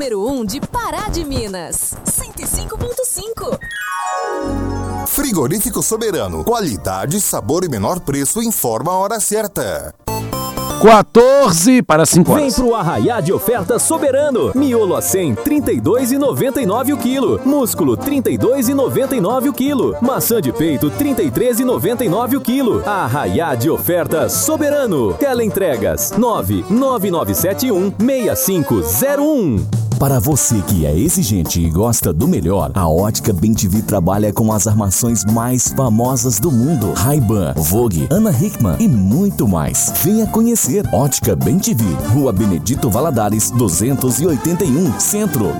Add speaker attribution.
Speaker 1: número 1 de Pará de Minas. 105.5.
Speaker 2: Frigorífico Soberano. Qualidade, sabor e menor preço. Informa a hora certa.
Speaker 3: 14 para 5 horas.
Speaker 4: Vem pro Arraiá de Oferta Soberano. Miolo a 100, R$ 32,99 o quilo. Músculo, R$ 32,99 o quilo. Maçã de peito, R$ 33,99 o quilo. Arraiá de Oferta Soberano. Teleentregas, 99971-6501.
Speaker 5: Para você que é exigente e gosta do melhor, a Ótica BenTV trabalha com as armações mais famosas do mundo. Ray-Ban, Vogue, Ana Hickman e muito mais. Venha conhecer Ótica BenTV, Rua Benedito Valadares, 281, Centro.